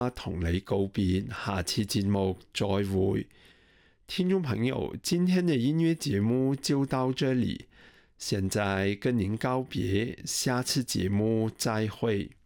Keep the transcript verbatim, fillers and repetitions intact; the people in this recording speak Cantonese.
同你告別，下次節目再會。聽眾朋友，今天的音樂節目就到這裡，現在跟您告別，下次節目再會。